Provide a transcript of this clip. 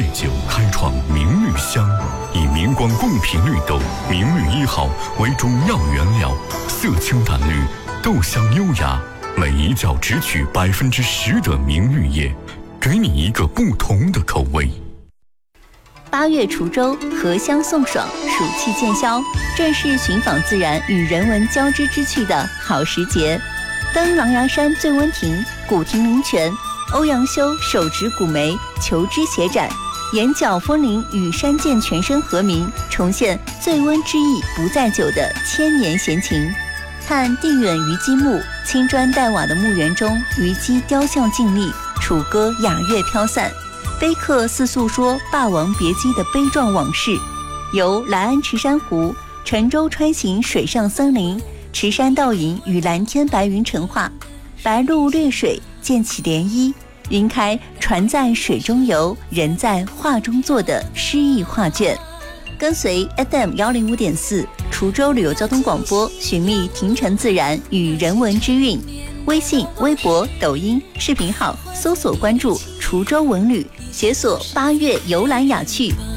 酒开创明绿香，以明光贡品绿豆明绿1号为主要原料，色清淡绿，豆香优雅，每一角只取10%的明绿叶，给你一个不同的口味。 8月滁州，荷香送爽，暑气渐消，正是寻访自然与人文交织之趣的好时节。登狼牙山醉温亭，古亭灵泉，欧阳修手执古梅，求知协展，眼角风铃与山涧泉声和鸣，重现醉温之意不在酒的千年闲情。看地远虞姬墓，青砖黛瓦的墓园中，虞姬雕像静立，楚歌雅乐飘散，碑刻似诉说《霸王别姬》的悲壮往事。游来安池珊瑚，乘舟穿行水上森林，池山倒影与蓝天白云成画，白鹭掠水，溅起涟漪，云开船在水中游，人在画中坐的诗意画卷。跟随 FM105.4 滁州旅游交通广播，寻觅亭城自然与人文之韵。微信、微博、抖音视频号搜索关注滁州文旅，解锁8月游览雅趣，